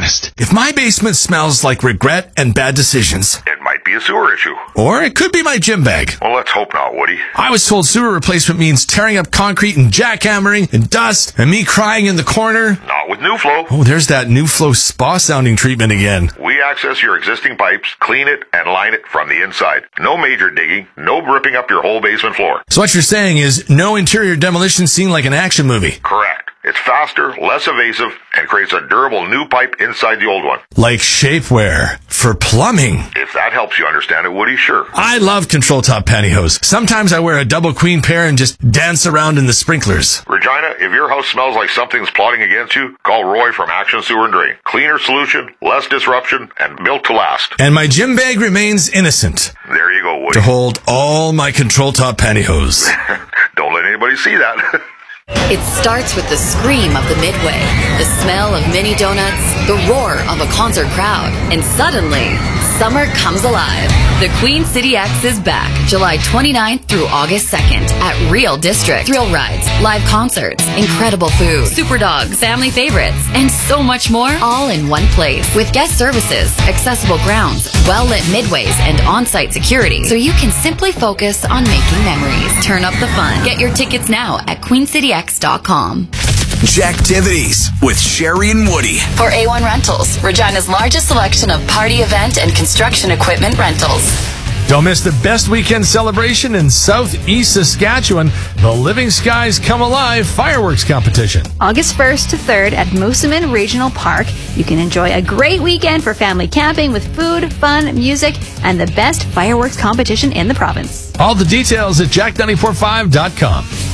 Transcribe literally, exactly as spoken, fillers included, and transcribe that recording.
test. If my basement smells like regret and bad decisions, It might be a sewer issue. or it could be my gym bag. Well, let's hope not, Woody. I was told sewer replacement means tearing up concrete and jackhammering and dust and me crying in the corner. Not with NewFlow. Oh, there's that new flow spa sounding treatment again. We access your existing pipes, clean it, and line it from the inside. No major digging, no ripping up your whole basement floor. So what you're saying is no interior demolition scene like an action movie. Correct. It's faster, less evasive, and creates a durable new pipe inside the old one. Like shapewear for plumbing. If that helps you understand it, Woody, sure. I love control top pantyhose. Sometimes I wear a double queen pair and just dance around in the sprinklers. Regina, if your house smells like something's plotting against you, call Roy from Action Sewer and Drain. Cleaner solution, less disruption, and built to last. And my gym bag remains innocent There you go, Woody. to hold all my control top pantyhose. Don't let anybody see that. It starts with the scream of the Midway, the smell of mini donuts, the roar of a concert crowd, and suddenly, summer comes alive. The Queen City X is back July twenty-ninth through August second at Real District. Thrill rides, live concerts, incredible food, super dogs, family favorites, and so much more, all in one place. With guest services, accessible grounds, well-lit midways, and on-site security, so you can simply focus on making memories. Turn up the fun. Get your tickets now at queen city x dot com. Jacktivities with Sherry and Woody. For A one Rentals, Regina's largest selection of party event and construction equipment rentals. Don't miss the best weekend celebration in southeast Saskatchewan, the Living Skies Come Alive fireworks competition. August first to third at Moosomin Regional Park. You can enjoy a great weekend for family camping with food, fun, music, and the best fireworks competition in the province. All the details at jack nine four five dot com.